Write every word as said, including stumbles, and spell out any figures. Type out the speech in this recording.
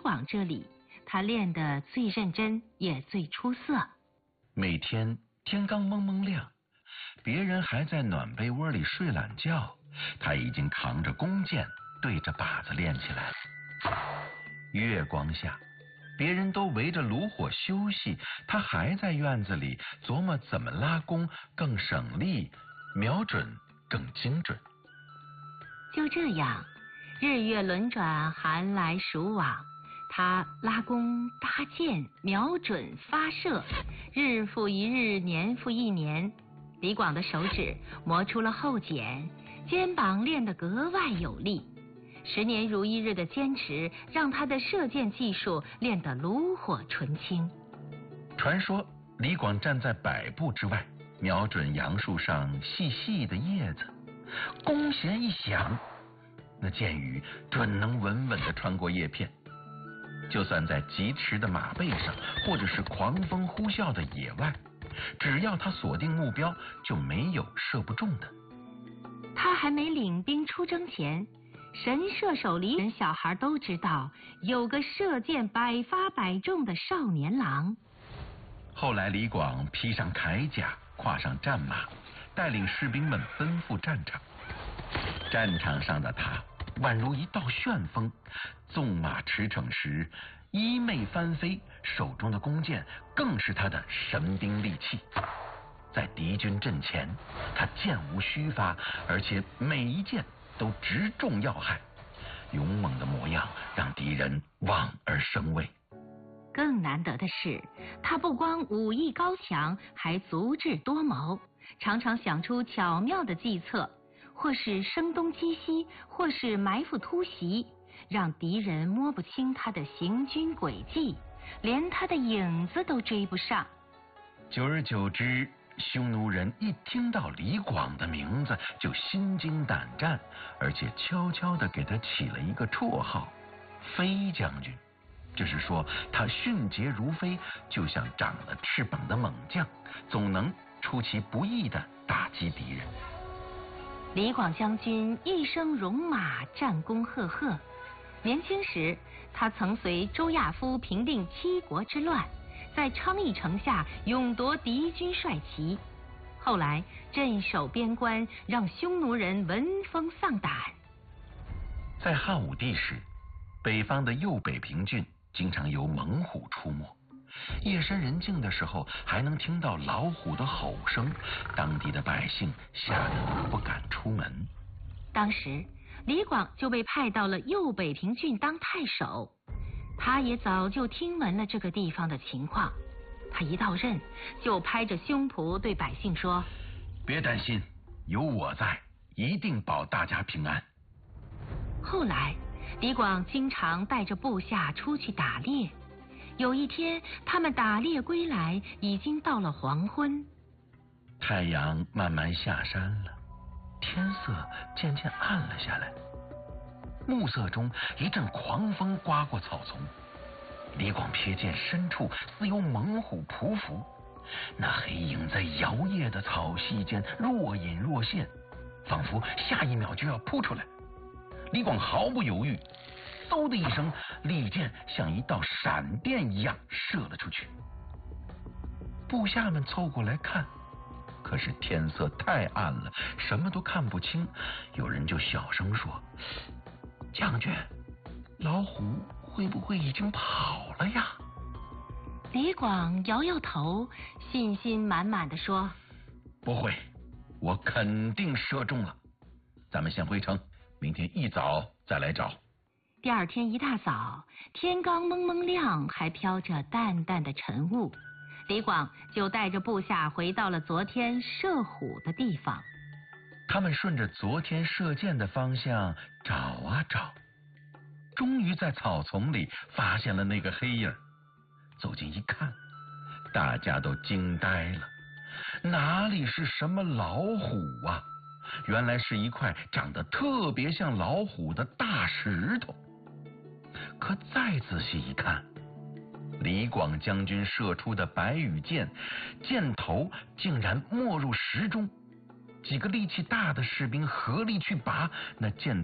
广这里，他练得最认真也最出色。 每天天刚蒙蒙亮，别人还在暖被窝里睡懒觉，他已经扛着弓箭对着靶子练起来了。月光下，别人都围着炉火休息，他还在院子里琢磨怎么拉弓更省力，瞄准更精准。 就这样，日月轮转，寒来暑往，他拉弓搭箭，瞄准发射，日复一日，年复一年。李广的手指磨出了后茧，肩膀练得格外有力。十年如一日的坚持，让他的射箭技术练得炉火纯青。 传说李广站在百步之外，瞄准杨树上细细的叶子，弓弦一响，那箭雨准能稳稳地穿过叶片。就算在疾驰的马背上，或者是狂风呼啸的野外，只要他锁定目标，就没有射不中的。 他还没领兵出征前，神射手李人小孩都知道有个射箭百发百中的少年郎。 后来李广披上铠甲，跨上战马，带领士兵们奔赴战场。战场上的他宛如一道旋风，纵马驰骋时衣袂翻飞，手中的弓箭更是他的神兵利器。在敌军阵前，他箭无虚发，而且每一箭都直中要害，勇猛的模样让敌人望而生畏。 更难得的是，他不光武艺高强，还足智多谋，常常想出巧妙的计策，或是声东击西，或是埋伏突袭，让敌人摸不清他的行军轨迹，连他的影子都追不上。 久而久之，匈奴人一听到李广的名字就心惊胆战，而且悄悄地给他起了一个绰号——飞将军。这是说他迅捷如飞，就像长了翅膀的猛将，总能出其不意地打击敌人。 李广将军一生戎马，战功赫赫。年轻时，他曾随周亚夫平定七国之乱，在昌邑城下勇夺敌军帅旗。后来镇守边关，让匈奴人闻风丧胆。 在汉武帝时，北方的右北平郡经常有猛虎出没，夜深人静的时候还能听到老虎的吼声，当地的百姓吓得不敢出门。 当时李广就被派到了右北平郡当太守，他也早就听闻了这个地方的情况。他一到任就拍着胸脯对百姓说： 别担心，有我在，一定保大家平安。 后来李广经常带着部下出去打猎，有一天他们打猎归来，已经到了黄昏。 太阳慢慢下山了，天色渐渐暗了下来。暮色中，一阵狂风刮过草丛，李广瞥见深处似有猛虎匍匐，那黑影在摇曳的草隙间若隐若现，仿佛下一秒就要扑出来。李广毫不犹豫，嗖的一声，利箭像一道闪电一样射了出去。部下们凑过来看，可是天色太暗了，什么都看不清。有人就小声说：将军，老虎会不会已经跑了呀？ 李广摇摇头，信心满满的说： 不会，我肯定射中了。咱们先回城，明天一早再来找。 第二天一大早，天刚蒙蒙亮，还飘着淡淡的晨雾。李广就带着部下回到了昨天射虎的地方。 他们顺着昨天射箭的方向找啊找，终于在草丛里发现了那个黑影。走近一看，大家都惊呆了，哪里是什么老虎啊，原来是一块长得特别像老虎的大石头。可再仔细一看，李广将军射出的白羽箭，箭头竟然没入石中。几个力气大的士兵合力去拔，那箭